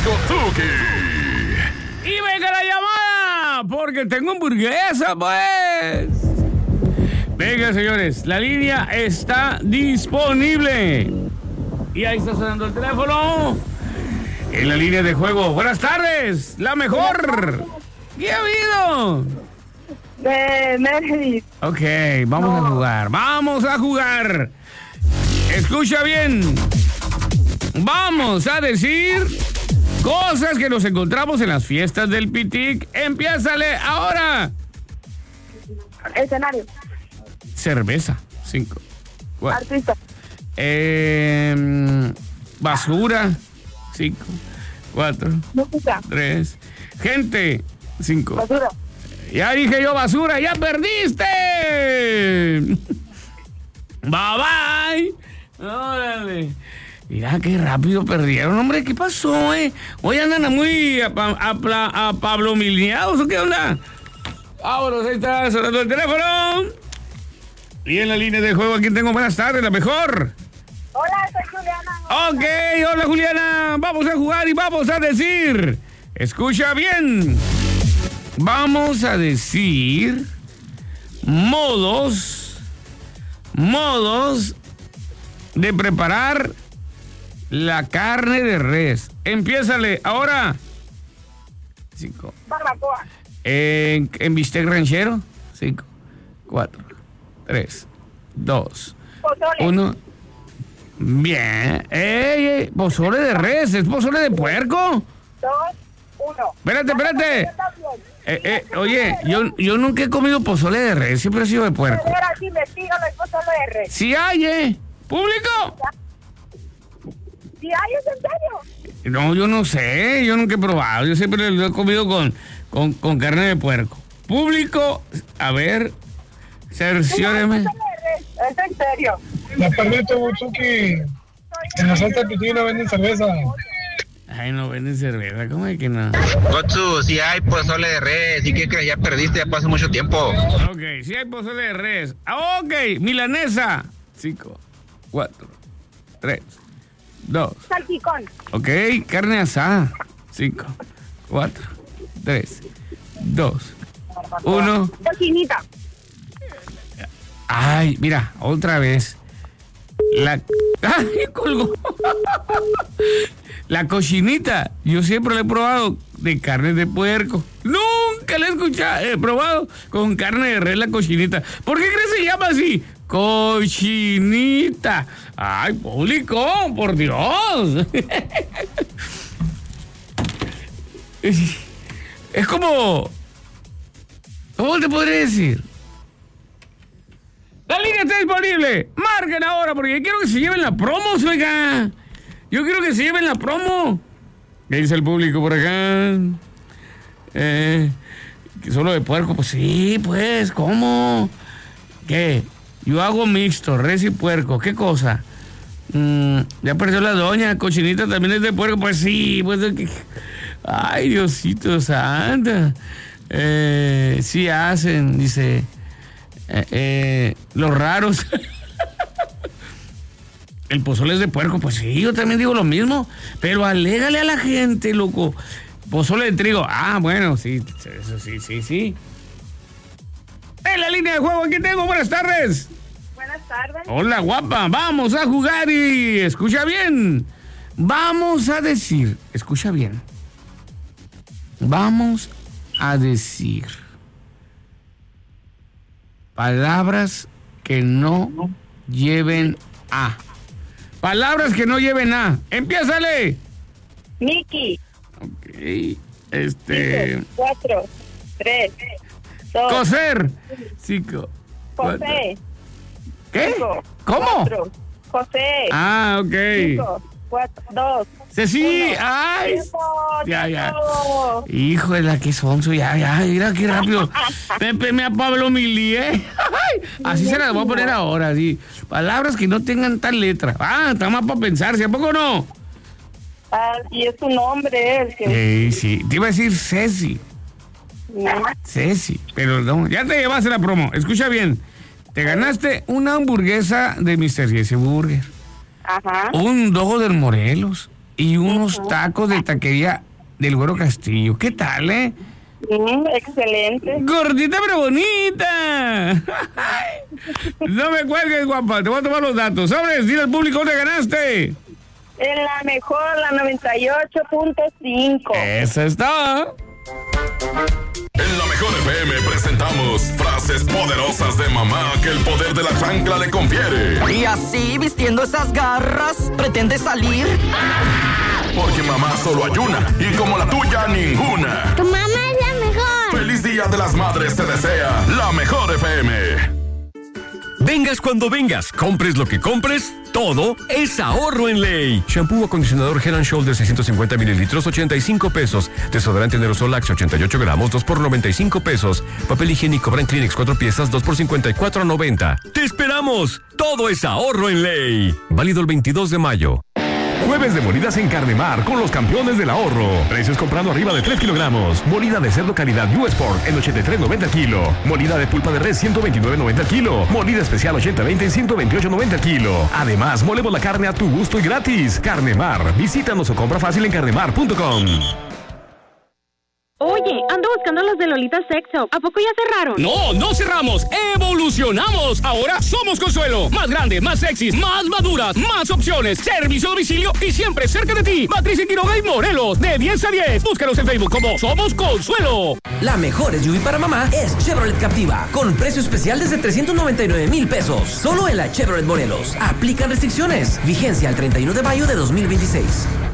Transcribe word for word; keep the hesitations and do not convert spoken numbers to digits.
Disco Tuki. Y venga la llamada, porque tengo hamburguesa, pues. Venga, señores, la línea está disponible. Y ahí está sonando el teléfono. En la línea de juego. Buenas tardes, la mejor. ¿Qué ha habido? De Mercedes. Ok, vamos no. a jugar, vamos a jugar. Escucha bien. Vamos a decir cosas que nos encontramos en las fiestas del Pitic. Empiézale ahora. Escenario. Cerveza. Cinco. Cuatro. Artista. Eh, basura. Cinco. Cuatro. Música. Tres. Gente. Cinco. Basura. Ya dije yo basura. Ya perdiste. Bye bye. Órale. Mira qué rápido perdieron, hombre. ¿Qué pasó, eh? Hoy andan muy a, a, a, a Pablo Miliados, ¿o qué onda? Vámonos, ahí está sonando el teléfono. Y en la línea de juego, aquí tengo buenas tardes, la mejor. Hola, soy Juliana. Ok, hola Juliana. Vamos a jugar y vamos a decir. Escucha bien. Vamos a decir modos, modos de preparar la carne de res. Empiézale ahora. Cinco. Barbacoa. En, en bistec ranchero. Cinco, cuatro, tres, dos, Pozole. uno. Bien. Ey, ey, pozole de res, es pozole de puerco. Dos, uno. Espérate, espérate. Eh, eh, oye, yo, yo nunca he comido pozole de res, siempre ha sido de puerco. Así investigalo el pozole de res. Sí hay, ¿eh? ¿Público? ¿Sí hay, es en serio? No, yo no sé, yo nunca he probado, yo siempre lo he comido con, con, con carne de puerco. Público, a ver, cercióreme. Es en serio. La permito mucho que en la Santa Pitina venden cerveza. Ay, no venden cerveza, ¿cómo es que no? Gotsu, si hay pozole de res, ¿y qué crees? Ya perdiste, ya pasó mucho tiempo. Ok, si hay pozole de res. Ah, ok, milanesa. Cinco, cuatro, tres, dos. Salpicón. Ok, carne asada. Cinco, cuatro, tres, dos, uno. Cochinita. Ay, mira, otra vez. La... ¡Ay, colgó! La cochinita. Yo siempre la he probado de carne de puerco. Nunca la he escuchado, he probado con carne de res la cochinita. ¿Por qué crees que se llama así? Cochinita. Ay, público, por Dios. Es, es como... ¿Cómo te podría decir? La línea está disponible. Marquen ahora porque yo quiero que se lleven la promo, oiga. Yo quiero que se lleven la promo. ¿Qué dice el público por acá? Eh, ¿Solo de puerco? Pues sí, pues, ¿cómo? ¿Qué? Yo hago mixto, res y puerco. ¿Qué cosa? Mm, ya perdió la doña. Cochinita también es de puerco. Pues sí, pues... Ay, Diosito santo. Eh, sí hacen, dice... Eh, eh, los raros. El pozole es de puerco. Pues sí, yo también digo lo mismo. Pero alégale a la gente, loco. Pozole de trigo. Ah, bueno, sí, eso sí, sí, sí. En la línea de juego, aquí tengo. Buenas tardes. Buenas tardes. Hola, guapa. Vamos a jugar y escucha bien. Vamos a decir, escucha bien. Vamos a decir palabras que no lleven A. Palabras que no lleven A. ¡Empiézale! Mickey. Ok. Este... Cuatro, tres, dos. Coser. Cinco. José. ¿Qué? Cinco, ¿Cómo? Cuatro. José. Ah, ok. Cinco, cuatro, dos. Ceci, uno. ay. Tiempo, Ya, ya. tiempo. Hijo de la que sonso, ya, ya, mira qué rápido. Pépeme a Pablo Milié. Así se las voy a poner ahora, así. Palabras que no tengan tal letra. Ah, está más para pensar, ¿sí? ¿A poco no? Ah, y es tu nombre, el que... Sí, sí. Te iba a decir Ceci. No. Ceci, pero no. Ya te llevaste la promo. Escucha bien. Te ganaste una hamburguesa de mister Jesse Burger. Ajá. Un dogo del Morelos. y unos tacos de taquería del Güero Castillo. ¿Qué tal, eh? Mm, excelente. Gordita pero bonita. No me cuelgues, guapa. Te voy a tomar los datos. Sobres, dile al público dónde ganaste. En la mejor, la noventa y ocho punto cinco. Eso está. En la Mejor F M presentamos frases poderosas de mamá que el poder de la chancla le confiere. Y así, vistiendo esas garras, pretende salir. Porque mamá solo hay una y como la tuya ninguna. Tu mamá es la mejor. Feliz Día de las Madres te desea la Mejor F M. Vengas cuando vengas, compres lo que compres, todo es ahorro en ley. Shampoo acondicionador Head and Shoulders seiscientos cincuenta mililitros, ochenta y cinco pesos. Desodorante Aerosol Axe ochenta y ocho gramos, dos por noventa y cinco pesos. Papel higiénico Brand Kleenex cuatro piezas, dos por cincuenta y cuatro noventa. ¡Te esperamos! Todo es ahorro en ley. Válido el veintidós de mayo. Jueves de molidas en Carnemar con los campeones del ahorro. Precios comprando arriba de tres kilogramos. Molida de cerdo calidad U S Pork en ochenta y tres noventa el kilo. Molida de pulpa de res ciento veintinueve noventa el kilo. Molida especial ochenta veinte en ciento veintiocho noventa el kilo. Además, molemos la carne a tu gusto y gratis. Carnemar. Visítanos o compra fácil en carnemar punto com. Oye, ando buscando los de Lolita Sex Shop. ¿A poco ya cerraron? No, no cerramos. Evolucionamos. Ahora somos Consuelo. Más grande, más sexys, más maduras, más opciones. Servicio a domicilio y siempre cerca de ti. Patricia Quiroga y Morelos. De diez a diez. Búscanos en Facebook como Somos Consuelo. La mejor S U V para mamá es Chevrolet Captiva. Con precio especial desde trescientos noventa y nueve mil pesos. Solo en la Chevrolet Morelos. Aplican restricciones. Vigencia al treinta y uno de mayo de dos mil veintiséis.